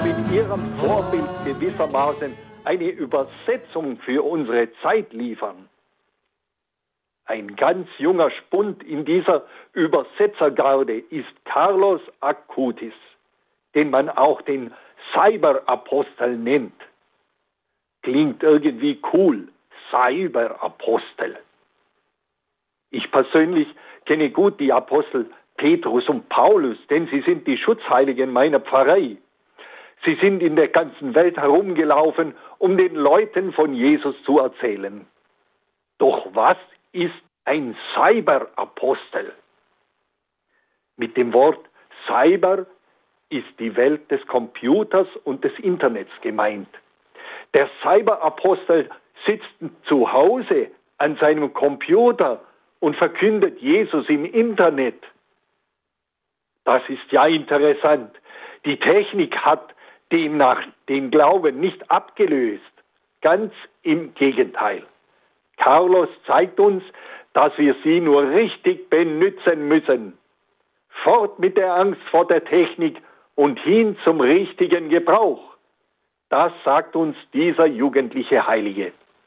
mit ihrem Vorbild gewissermaßen eine Übersetzung für unsere Zeit liefern. Ein ganz junger Spund in dieser Übersetzergarde ist Carlos Acutis, den man auch den Cyberapostel nennt. Klingt irgendwie cool, Cyberapostel. Ich persönlich kenne gut die Apostel Petrus und Paulus, denn sie sind die Schutzheiligen meiner Pfarrei. Sie sind in der ganzen Welt herumgelaufen, um den Leuten von Jesus zu erzählen. Doch was ist ein Cyberapostel? Mit dem Wort Cyber ist die Welt des Computers und des Internets gemeint. Der Cyberapostel sitzt zu Hause an seinem Computer und verkündet Jesus im Internet. Das ist ja interessant. Die Technik hat demnach den Glauben nicht abgelöst. Ganz im Gegenteil. Carlos zeigt uns, dass wir sie nur richtig benutzen müssen. Fort mit der Angst vor der Technik und hin zum richtigen Gebrauch. Das sagt uns dieser jugendliche Heilige.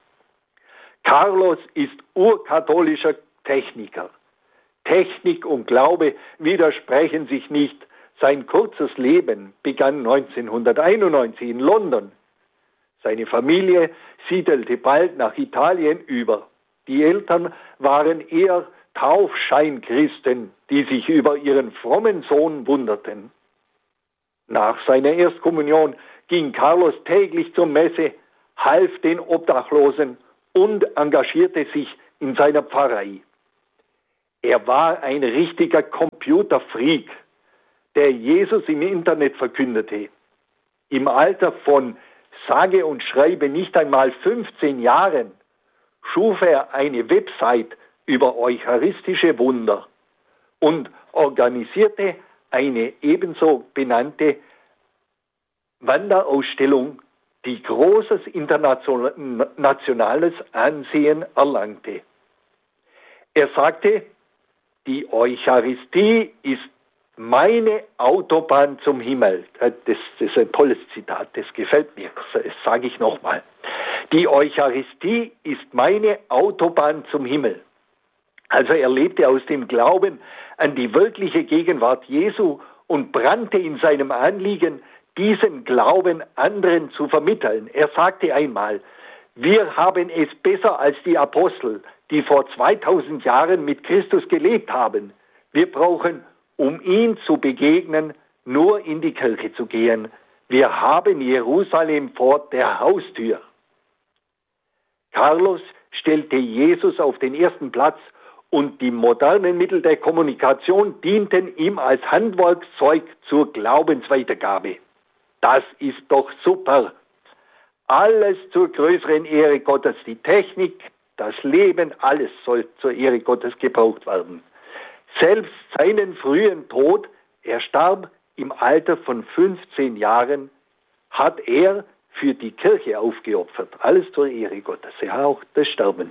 Carlos ist urkatholischer Techniker. Technik und Glaube widersprechen sich nicht. Sein kurzes Leben begann 1991 in London. Seine Familie siedelte bald nach Italien über. Die Eltern waren eher Taufscheinchristen, die sich über ihren frommen Sohn wunderten. Nach seiner Erstkommunion ging Carlos täglich zur Messe, half den Obdachlosen und engagierte sich in seiner Pfarrei. Er war ein richtiger Computerfreak, der Jesus im Internet verkündete. Im Alter von sage und schreibe nicht einmal 15 Jahren schuf er eine Website über eucharistische Wunder und organisierte eine ebenso benannte Wanderausstellung, die großes internationales Ansehen erlangte. Er sagte, die Eucharistie ist meine Autobahn zum Himmel. Das ist ein tolles Zitat, das gefällt mir. Das sage ich nochmal. Die Eucharistie ist meine Autobahn zum Himmel. Also er lebte aus dem Glauben an die wirkliche Gegenwart Jesu und brannte in seinem Anliegen, diesen Glauben anderen zu vermitteln. Er sagte einmal, wir haben es besser als die Apostel, die vor 2000 Jahren mit Christus gelebt haben. Wir brauchen, um ihm zu begegnen, nur in die Kirche zu gehen. Wir haben Jerusalem vor der Haustür. Carlos stellte Jesus auf den ersten Platz und die modernen Mittel der Kommunikation dienten ihm als Handwerkszeug zur Glaubensweitergabe. Das ist doch super. Alles zur größeren Ehre Gottes. Die Technik, das Leben, alles soll zur Ehre Gottes gebraucht werden. Selbst seinen frühen Tod, er starb im Alter von 15 Jahren, hat er für die Kirche aufgeopfert. Alles zur Ehre Gottes, ja auch das Sterben.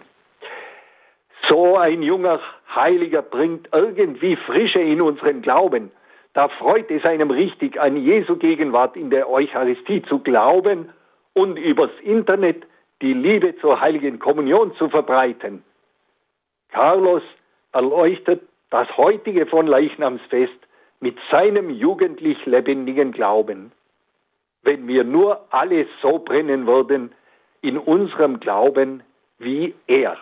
So ein junger Heiliger bringt irgendwie Frische in unseren Glauben. Da freut es einem richtig, an Jesu Gegenwart in der Eucharistie zu glauben und übers Internet die Liebe zur Heiligen Kommunion zu verbreiten. Carlos erleuchtet das heutige Fronleichnamsfest mit seinem jugendlich lebendigen Glauben. Wenn wir nur alle so brennen würden in unserem Glauben wie er.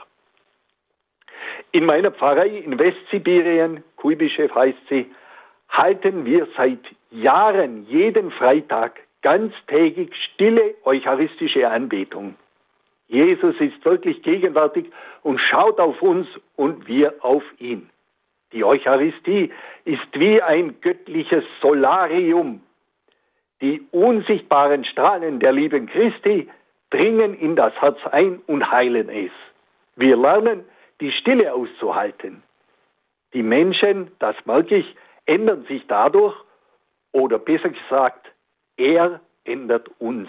In meiner Pfarrei in Westsibirien, Kuibyschew heißt sie, halten wir seit Jahren jeden Freitag ganztägig stille eucharistische Anbetung. Jesus ist wirklich gegenwärtig und schaut auf uns und wir auf ihn. Die Eucharistie ist wie ein göttliches Solarium. Die unsichtbaren Strahlen der lieben Christi dringen in das Herz ein und heilen es. Wir lernen, die Stille auszuhalten. Die Menschen, das merke ich, ändern sich dadurch, oder besser gesagt, er ändert uns.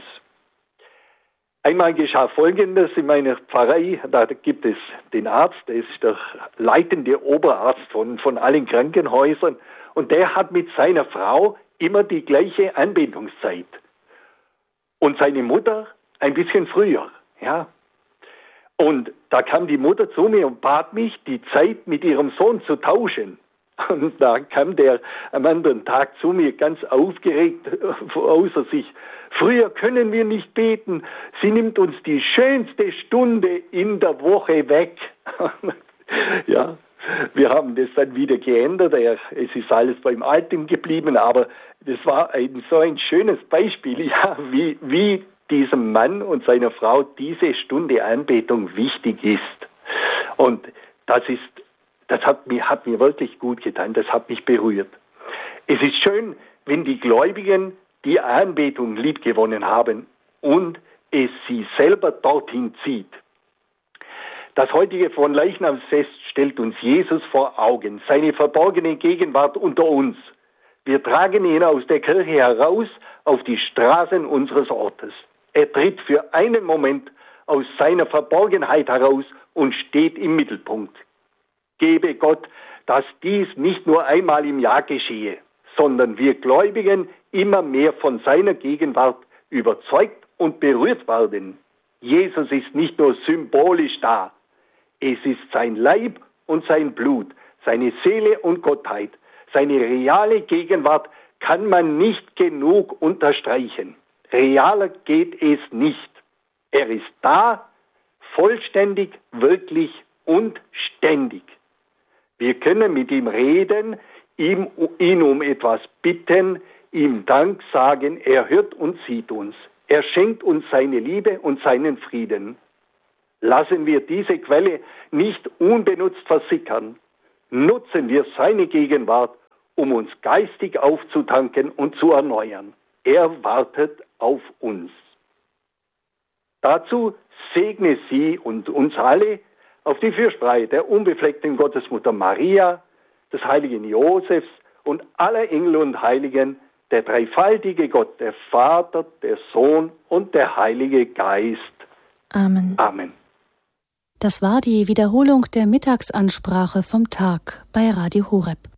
Einmal geschah Folgendes in meiner Pfarrei, da gibt es den Arzt, der ist der leitende Oberarzt von allen Krankenhäusern, und der hat mit seiner Frau immer die gleiche Anbetungszeit. und seine Mutter ein bisschen früher. Ja. Und da kam die Mutter zu mir und bat mich, die Zeit mit ihrem Sohn zu tauschen. Und da kam der am anderen Tag zu mir ganz aufgeregt außer sich. Früher können wir nicht beten. Sie nimmt uns die schönste Stunde in der Woche weg. Ja, wir haben das dann wieder geändert. Es ist alles beim Alten geblieben, aber das war so ein schönes Beispiel, ja, wie diesem Mann und seiner Frau diese Stunde Anbetung wichtig ist. Und das hat mir wirklich gut getan, das hat mich berührt. Es ist schön, wenn die Gläubigen die Anbetung liebgewonnen haben und es sie selber dorthin zieht. Das heutige Fronleichnamsfest stellt uns Jesus vor Augen, seine verborgene Gegenwart unter uns. Wir tragen ihn aus der Kirche heraus auf die Straßen unseres Ortes. Er tritt für einen Moment aus seiner Verborgenheit heraus und steht im Mittelpunkt. Gebe Gott, dass dies nicht nur einmal im Jahr geschehe, sondern wir Gläubigen immer mehr von seiner Gegenwart überzeugt und berührt werden. Jesus ist nicht nur symbolisch da, es ist sein Leib und sein Blut, seine Seele und Gottheit. Seine reale Gegenwart kann man nicht genug unterstreichen. Realer geht es nicht. Er ist da, vollständig, wirklich und ständig. Wir können mit ihm reden, ihn um etwas bitten, ihm Dank sagen, er hört und sieht uns. Er schenkt uns seine Liebe und seinen Frieden. Lassen wir diese Quelle nicht unbenutzt versickern. Nutzen wir seine Gegenwart, um uns geistig aufzutanken und zu erneuern. Er wartet auf uns. Dazu segne sie und uns alle auf die Fürsprache der unbefleckten Gottesmutter Maria, des heiligen Josefs und aller Engel und Heiligen, der dreifaltige Gott, der Vater, der Sohn und der Heilige Geist. Amen. Amen. Das war die Wiederholung der Mittagsansprache vom Tag bei Radio Horeb.